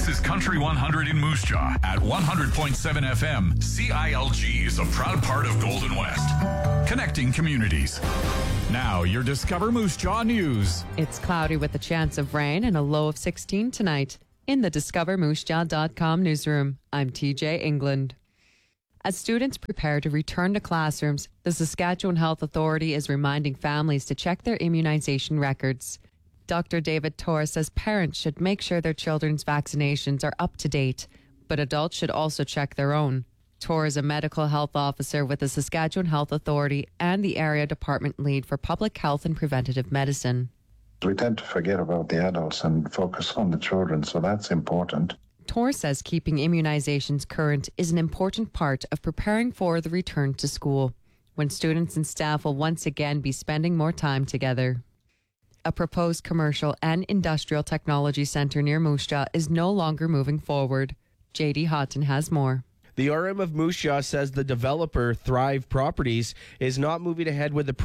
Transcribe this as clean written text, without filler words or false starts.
is Country 100 in Moose Jaw at 100.7 FM. CILG is a proud part of Golden West, connecting communities. Now, your Discover Moose Jaw news. It's cloudy with a chance of rain and a low of 16 tonight. In the DiscoverMooseJaw.com newsroom, I'm TJ England. As students prepare to return to classrooms, the Saskatchewan Health Authority is reminding families to check their immunization records. Dr. David Torr says parents should make sure their children's vaccinations are up to date, but adults should also check their own. Torr is a medical health officer with the Saskatchewan Health Authority and the area department lead for public health and preventative medicine. We tend to forget about the adults and focus on the children, so that's important. Torr says keeping immunizations current is an important part of preparing for the return to school, when students and staff will once again be spending more time together. A proposed commercial and industrial technology centre near Moose Jaw is no longer moving forward. JD Houghton has more. The RM of Moose Jaw says the developer, Thrive Properties, is not moving ahead with the